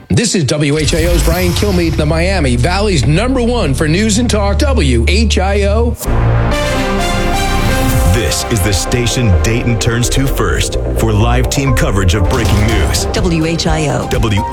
This is WHIO's Brian Kilmeade, the Miami Valley's #1 for news and talk, WHIO. This is the station Dayton turns to first for live team coverage of breaking news. WHIO.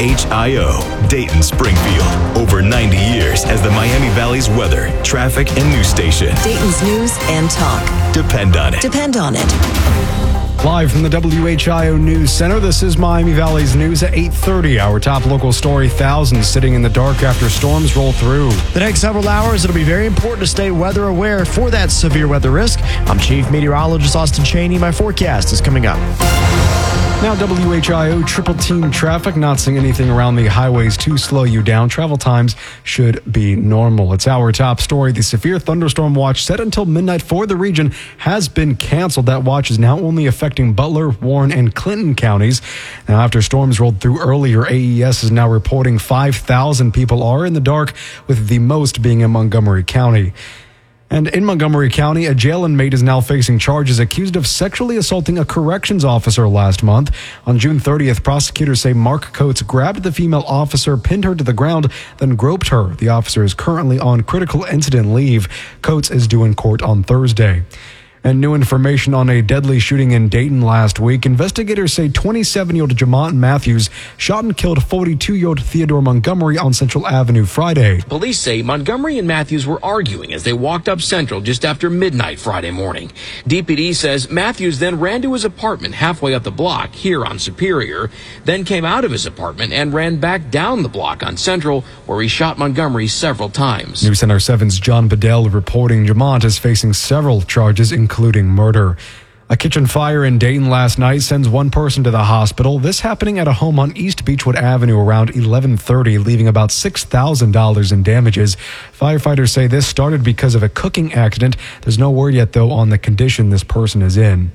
WHIO, Dayton, Springfield. Over 90 years as the Miami Valley's weather, traffic, and news station. Dayton's news and talk. Depend on it. Depend on it. Live from the WHIO News Center, this is Miami Valley's news at 8:30. Our top local story, thousands sitting in the dark after storms roll through. The next several hours, it'll be very important to stay weather aware for that severe weather risk. I'm Chief Meteorologist Austin Cheney. My forecast is coming up. Now WHIO triple team traffic, not seeing anything around the highways to slow you down. Travel times should be normal. It's our top story. The severe thunderstorm watch set until midnight for the region has been canceled. That watch is now only affecting Butler, Warren, and Clinton counties. Now, after storms rolled through earlier, AES is now reporting 5,000 people are in the dark, with the most being in Montgomery County. And in Montgomery County, a jail inmate is now facing charges accused of sexually assaulting a corrections officer last month. On June 30th, prosecutors say Mark Coates grabbed the female officer, pinned her to the ground, then groped her. The officer is currently on critical incident leave. Coates is due in court on Thursday. And new information on a deadly shooting in Dayton last week. Investigators say 27-year-old Jamont Matthews shot and killed 42-year-old Theodore Montgomery on Central Avenue Friday. Police say Montgomery and Matthews were arguing as they walked up Central just after midnight Friday morning. DPD says Matthews then ran to his apartment halfway up the block here on Superior, then came out of his apartment and ran back down the block on Central, where he shot Montgomery several times. News Center 7's John Bedell reporting Jamont is facing several charges, including murder. A kitchen fire in Dayton last night sends one person to the hospital. This happening at a home on East Beechwood Avenue around 11:30, leaving about $6,000 in damages. Firefighters say this started because of a cooking accident. There's no word yet, though, on the condition this person is in.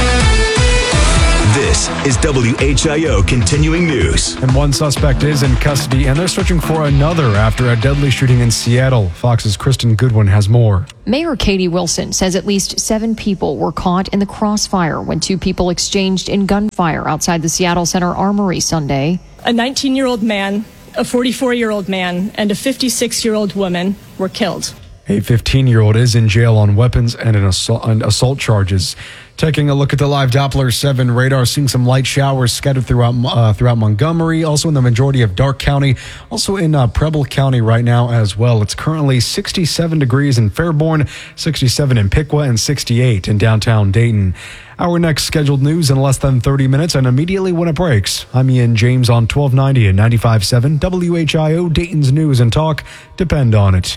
This is WHIO Continuing News. And one suspect is in custody, and they're searching for another after a deadly shooting in Seattle. Fox's Kristen Goodwin has more. Mayor Katie Wilson says at least 7 people were caught in the crossfire when 2 people exchanged in gunfire outside the Seattle Center Armory Sunday. A 19-year-old man, a 44-year-old man, and a 56-year-old woman were killed. A 15-year-old is in jail on weapons and assault charges. Taking a look at the live Doppler 7 radar, seeing some light showers scattered throughout Montgomery, also in the majority of Darke County, also in Preble County right now as well. It's currently 67 degrees in Fairborn, 67 in Piqua, and 68 in downtown Dayton. Our next scheduled news in less than 30 minutes and immediately when it breaks. I'm Ian James on 1290 and 95.7 WHIO, Dayton's News and Talk. Depend on it.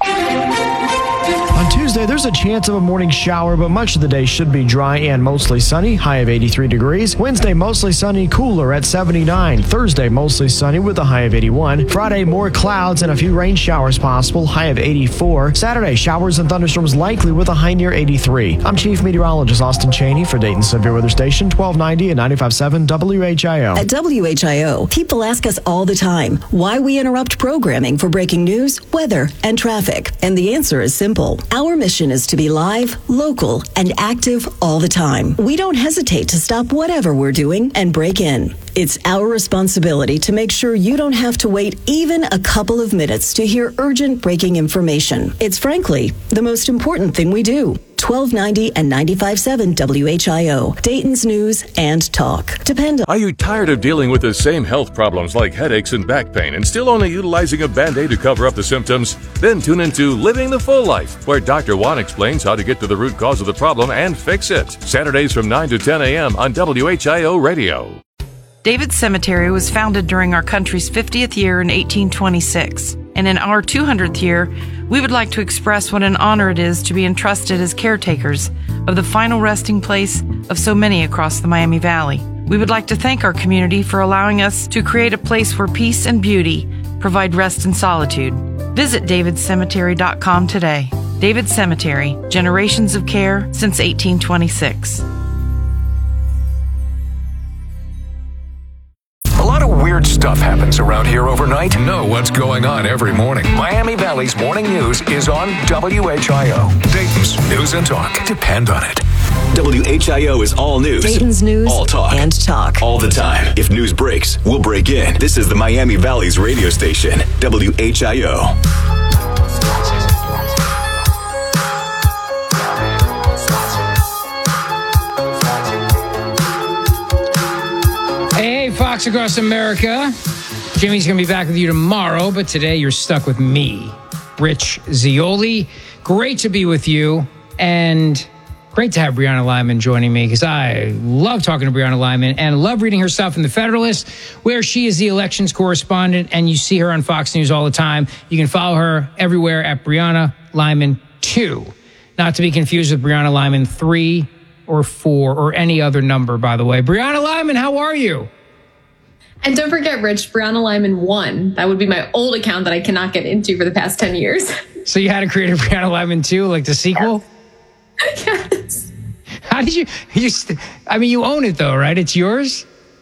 On Tuesday, there's a chance of a morning shower, but much of the day should be dry and mostly sunny, high of 83 degrees. Wednesday, mostly sunny, cooler at 79. Thursday, mostly sunny with a high of 81. Friday, more clouds and a few rain showers possible, high of 84. Saturday, showers and thunderstorms likely with a high near 83. I'm Chief Meteorologist Austin Cheney for Dayton Severe Weather Station, 1290 and 95.7 WHIO. At WHIO, people ask us all the time why we interrupt programming for breaking news, weather, and traffic. And the answer is simple. Our mission is to be live, local, and active all the time. We don't hesitate to stop whatever we're doing and break in. It's our responsibility to make sure you don't have to wait even a couple of minutes to hear urgent breaking information. It's frankly the most important thing we do. 1290 and 95.7 WHIO, Dayton's News and Talk. Depend on. Are you tired of dealing with the same health problems like headaches and back pain and still only utilizing a Band-Aid to cover up the symptoms? Then tune into Living the Full Life, where Dr. Juan explains how to get to the root cause of the problem and fix it. Saturdays from 9 to 10 a.m. on WHIO Radio. David's Cemetery was founded during our country's 50th year in 1826. And in our 200th year, we would like to express what an honor it is to be entrusted as caretakers of the final resting place of so many across the Miami Valley. We would like to thank our community for allowing us to create a place where peace and beauty provide rest and solitude. Visit davidscemetery.com today. David Cemetery, generations of care since 1826. Weird stuff happens around here overnight. Know what's going on every morning. Miami Valley's morning news is on WHIO. Dayton's News and Talk. Depend on it. WHIO is all news. Dayton's news all talk. And talk. All the time. If news breaks, we'll break in. This is the Miami Valley's radio station, WHIO. Hey, Fox Across America. Jimmy's going to be back with you tomorrow, but today you're stuck with me, Rich Zeoli. Great to be with you, and great to have Brianna Lyman joining me, because I love talking to Brianna Lyman and love reading her stuff in The Federalist, where she is the elections correspondent, and you see her on Fox News all the time. You can follow her everywhere at Brianna Lyman 2. Not to be confused with Brianna Lyman 3 or 4 or any other number, by the way. Brianna Lyman, how are you? And don't forget, Rich, Brianna Lyman 1. That would be my old account that I cannot get into for the past 10 years. So you had to create a Brianna Lyman 2, like the sequel? Yes. How did you I mean, you own it though, right? It's yours?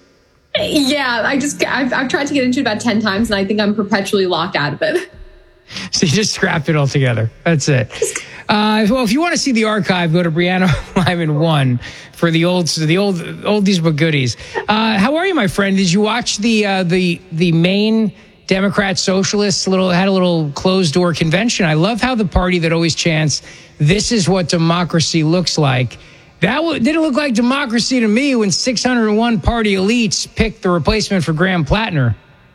Yeah, I've tried to get into it about 10 times, and I think I'm perpetually locked out of it. So you just scrapped it all together. That's it. Well, if you want to see the archive, go to Brianna Lyman 1 for the oldies but goodies. How are you, my friend? Did you watch the Maine Democrat Socialists had a little closed door convention? I love how the party that always chants, "This is what democracy looks like." That didn't look like democracy to me when 601 party elites picked the replacement for Graham Plattner.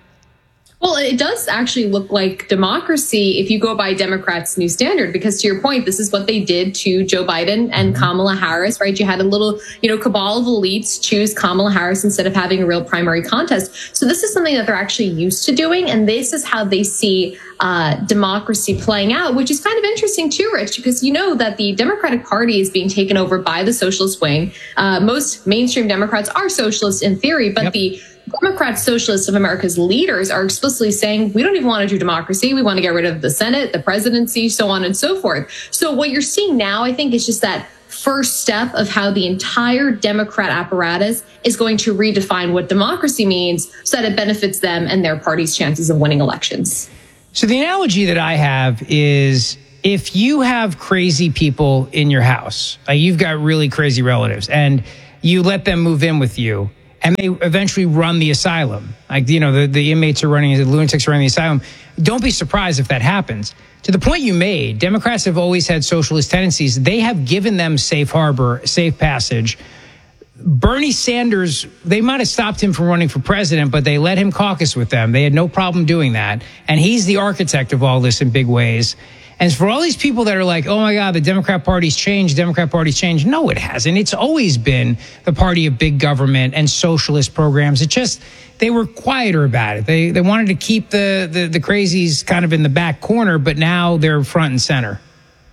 Well, it does actually look like democracy if you go by Democrats' new standard, because to your point, this is what they did to Joe Biden and Kamala Harris, right? You had a little, cabal of elites choose Kamala Harris instead of having a real primary contest. So this is something that they're actually used to doing. And this is how they see democracy playing out, which is kind of interesting too, Rich, because you know that the Democratic Party is being taken over by the socialist wing. Most mainstream Democrats are socialists in theory, but the Democrat Socialists of America's leaders are explicitly saying, we don't even want to do democracy. We want to get rid of the Senate, the presidency, so on and so forth. So what you're seeing now, I think, is just that first step of how the entire Democrat apparatus is going to redefine what democracy means so that it benefits them and their party's chances of winning elections. So the analogy that I have is, if you have crazy people in your house, you've got really crazy relatives, and you let them move in with you, and they eventually run the asylum. The inmates are running, the lunatics are running the asylum. Don't be surprised if that happens. To the point you made, Democrats have always had socialist tendencies. They have given them safe harbor, safe passage. Bernie Sanders, they might have stopped him from running for president, but they let him caucus with them. They had no problem doing that. And he's the architect of all this in big ways. And for all these people that are like, oh my God, the Democrat Party's changed, no, it hasn't. It's always been the party of big government and socialist programs. It just, they were quieter about it. They wanted to keep the crazies kind of in the back corner, but now they're front and center.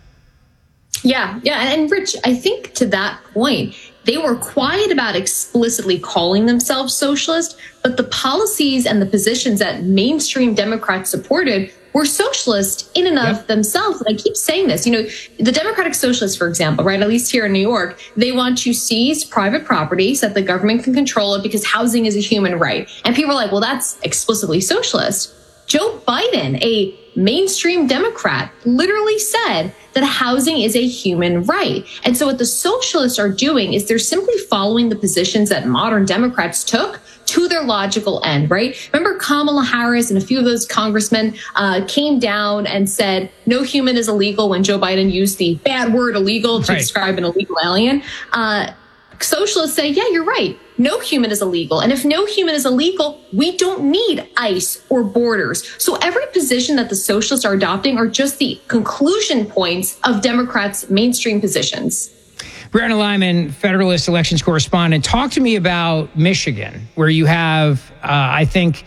Yeah. And Rich, I think to that point, they were quiet about explicitly calling themselves socialist, but the policies and the positions that mainstream Democrats supported were socialist in and of themselves. And I keep saying this, the Democratic Socialists, for example, right, at least here in New York, they want to seize private property so that the government can control it because housing is a human right. And people are like, well, that's explicitly socialist. Joe Biden, a mainstream Democrat, literally said that housing is a human right. And so what the socialists are doing is they're simply following the positions that modern Democrats took to their logical end, right? Remember Kamala Harris and a few of those congressmen came down and said, no human is illegal when Joe Biden used the bad word illegal to describe an illegal alien. Socialists say, yeah, you're right. No human is illegal. And if no human is illegal, we don't need ICE or borders. So every position that the socialists are adopting are just the conclusion points of Democrats' mainstream positions. Brianna Lyman, Federalist elections correspondent, talk to me about Michigan, where you have, I think,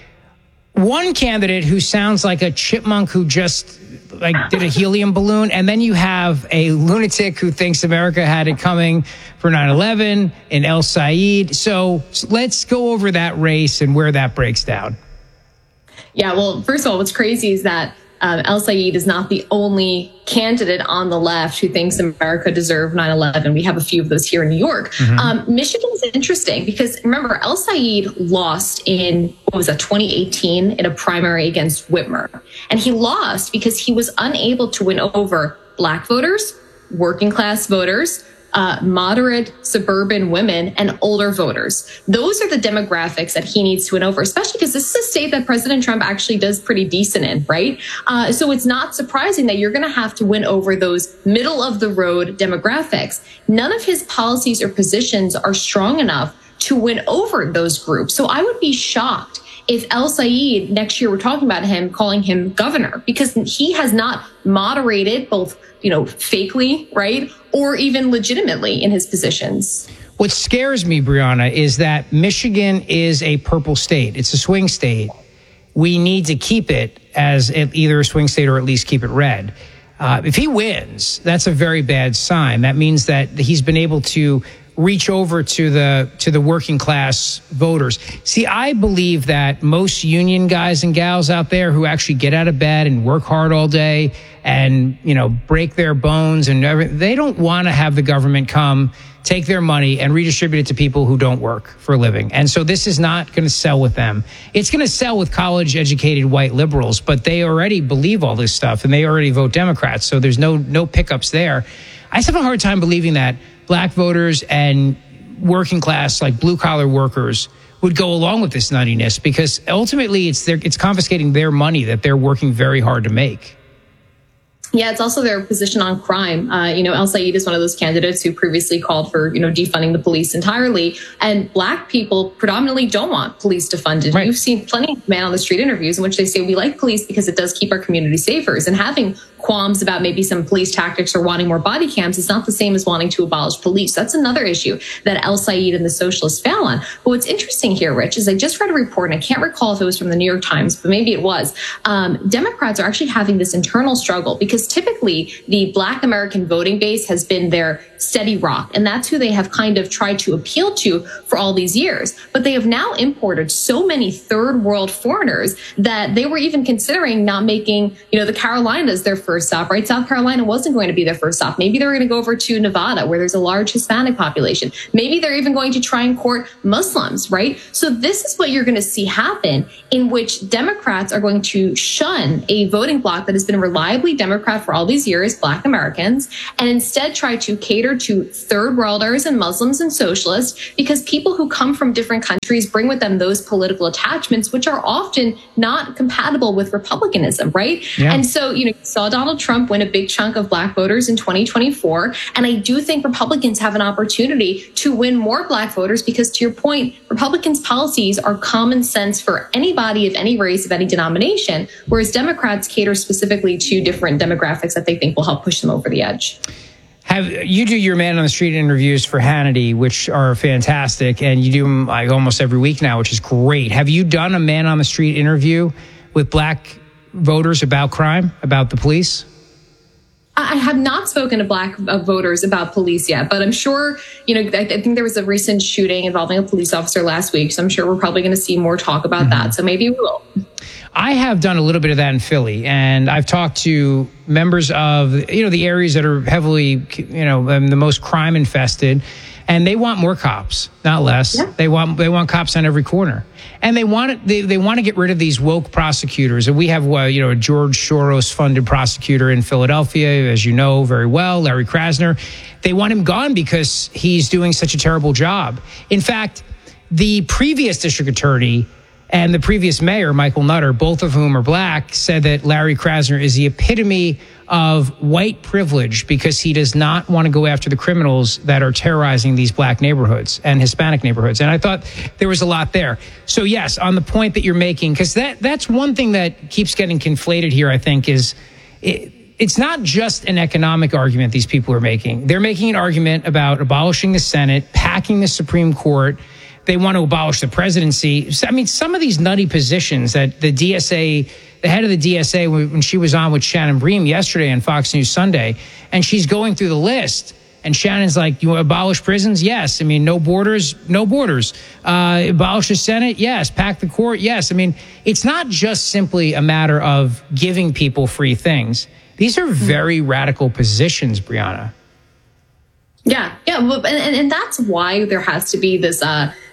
one candidate who sounds like a chipmunk who just did a helium balloon, and then you have a lunatic who thinks America had it coming for 9/11 in El Said. So let's go over that race and where that breaks down. Yeah, well, first of all, what's crazy is that El Said is not the only candidate on the left who thinks America deserved 9/11. We have a few of those here in New York. Michigan is interesting because, remember, El Said lost in, 2018 in a primary against Whitmer. And he lost because he was unable to win over Black voters, working class voters, moderate suburban women and older voters. Those are the demographics that he needs to win over, especially because this is a state that President Trump actually does pretty decent in, right? So it's not surprising that you're going to have to win over those middle of the road demographics. None of his policies or positions are strong enough to win over those groups. So I would be shocked if El Sayed next year, we're talking about him, calling him governor, because he has not moderated both, fakely, right, or even legitimately in his positions. What scares me, Brianna, is that Michigan is a purple state. It's a swing state. We need to keep it as either a swing state or at least keep it red. If he wins, that's a very bad sign. That means that he's been able to reach over to the working class voters. See, I believe that most union guys and gals out there who actually get out of bed and work hard all day and, break their bones and everything, they don't want to have the government come take their money and redistribute it to people who don't work for a living. And so this is not going to sell with them. It's going to sell with college educated white liberals, but they already believe all this stuff and they already vote Democrats. So there's no pickups there. I just have a hard time believing that black voters and working class, like blue collar workers, would go along with this nuttiness, because ultimately it's confiscating their money that they're working very hard to make. Yeah, it's also their position on crime. El Sayed is one of those candidates who previously called for, defunding the police entirely. And black people predominantly don't want police defunded. Right. You've seen plenty of man on the street interviews in which they say we like police because it does keep our community safer. And having qualms about maybe some police tactics or wanting more body cams is not the same as wanting to abolish police. That's another issue that El Sayed and the socialists fail on. But what's interesting here, Rich, is I just read a report, and I can't recall if it was from the New York Times, but maybe it was. Democrats are actually having this internal struggle because typically the Black American voting base has been their steady rock, and that's who they have kind of tried to appeal to for all these years. But they have now imported so many third world foreigners that they were even considering not making, the Carolinas their first stop, right? South Carolina wasn't going to be their first stop. Maybe they were going to go over to Nevada, where there's a large Hispanic population. Maybe they're even going to try and court Muslims, right? So this is what you're going to see happen, in which Democrats are going to shun a voting bloc that has been reliably Democrat for all these years, Black Americans, and instead try to cater to third worlders and Muslims and socialists, because people who come from different countries bring with them those political attachments, which are often not compatible with republicanism, right? Yeah. And so, you saw Donald Trump win a big chunk of black voters in 2024. And I do think Republicans have an opportunity to win more black voters because, to your point, Republicans' policies are common sense for anybody of any race, of any denomination, whereas Democrats cater specifically to different demographics that they think will help push them over the edge. You do your man on the street interviews for Hannity, which are fantastic, and you do them like almost every week now, which is great. Have you done a man on the street interview with black voters about crime, about the police? I have not spoken to black voters about police yet, but I'm sure, I think there was a recent shooting involving a police officer last week, so I'm sure we're probably going to see more talk about that. So maybe we will. I have done a little bit of that in Philly, and I've talked to members of, the areas that are heavily, the most crime infested, and they want more cops, not less. Yeah. They want cops on every corner, and they want to get rid of these woke prosecutors. And we have, a George Soros funded prosecutor in Philadelphia, as you know very well, Larry Krasner. They want him gone because he's doing such a terrible job. In fact, the previous district attorney and the previous mayor, Michael Nutter, both of whom are black, said that Larry Krasner is the epitome of white privilege because he does not want to go after the criminals that are terrorizing these black neighborhoods and Hispanic neighborhoods. And I thought there was a lot there. So yes, on the point that you're making, because that's one thing that keeps getting conflated here, I think, is it's not just an economic argument these people are making. They're making an argument about abolishing the Senate, packing the Supreme Court. They want to abolish the presidency. I mean, some of these nutty positions that the DSA, the head of the DSA, when she was on with Shannon Bream yesterday on Fox News Sunday, and she's going through the list, and Shannon's like, you want to abolish prisons? Yes. I mean, no borders, no borders. Abolish the Senate? Yes. Pack the court? Yes. I mean, it's not just simply a matter of giving people free things. These are very radical positions, Brianna. Yeah. And that's why there has to be this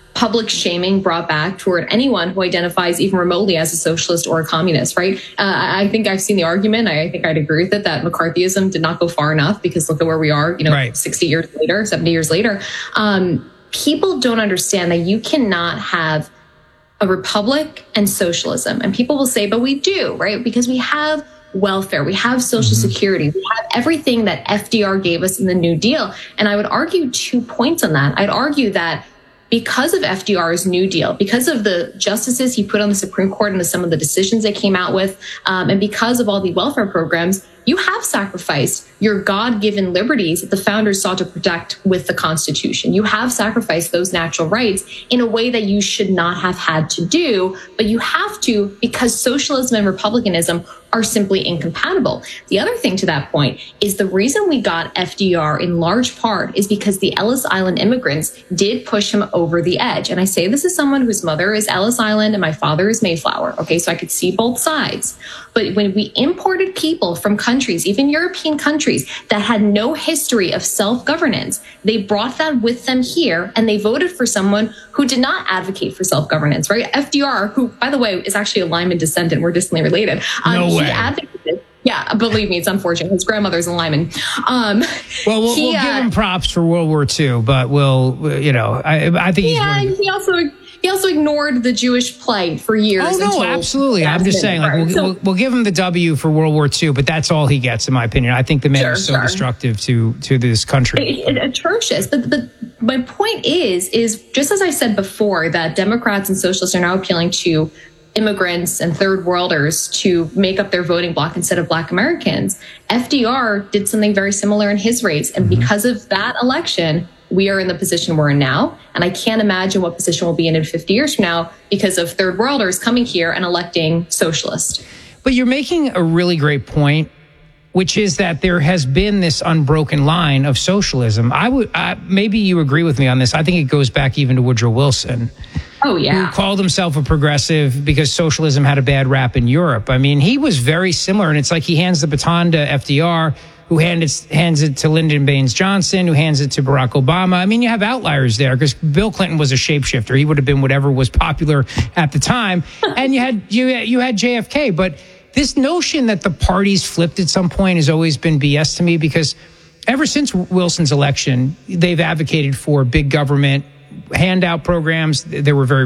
public shaming brought back toward anyone who identifies even remotely as a socialist or a communist, right? I think I've seen the argument. I think I'd agree with it that McCarthyism did not go far enough, because look at where we are, 60 years later, 70 years later. People don't understand that you cannot have a republic and socialism. And people will say, but we do, right? Because we have welfare, we have social security, we have everything that FDR gave us in the New Deal. And I would argue 2 points on that. I'd argue that because of FDR's New Deal, because of the justices he put on the Supreme Court and some of the decisions they came out with, and because of all the welfare programs, you have sacrificed your God-given liberties that the founders sought to protect with the Constitution. You have sacrificed those natural rights in a way that you should not have had to do, but you have to because socialism and republicanism are simply incompatible. The other thing to that point is the reason we got FDR in large part is because the Ellis Island immigrants did push him over the edge. And I say this as someone whose mother is Ellis Island and my father is Mayflower. Okay, so I could see both sides. But when we imported people from countries, even European countries, that had no history of self-governance, they brought that with them here and they voted for someone who did not advocate for self-governance, right? FDR, who, by the way, is actually a Lyman descendant. We're distantly related. No way. He advocated. Yeah, believe me, it's unfortunate. His grandmother's a Lyman. Well, we'll give him props for World War II, but I think he's he also ignored the Jewish plight for years. Oh, no, absolutely. I'm just saying, we'll give him the W for World War II, but that's all he gets, in my opinion. I think the man is so destructive to this country. Atrocious. But my point is just as I said before, that Democrats and socialists are now appealing to immigrants and third worlders to make up their voting bloc instead of Black Americans. FDR did something very similar in his race. And because of that election, we are in the position we're in now. And I can't imagine what position we'll be in 50 years from now because of third worlders coming here and electing socialist. But you're making a really great point, which is that there has been this unbroken line of socialism. Maybe you agree with me on this. I think it goes back even to Woodrow Wilson. Oh, yeah. Who called himself a progressive because socialism had a bad rap in Europe. I mean, he was very similar. And it's like he hands the baton to FDR, who hands it to Lyndon Baines Johnson, who hands it to Barack Obama. I mean, you have outliers there because Bill Clinton was a shapeshifter. He would have been whatever was popular at the time. And you had JFK. But this notion that the parties flipped at some point has always been BS to me, because ever since Wilson's election, they've advocated for big government, handout programs. They were very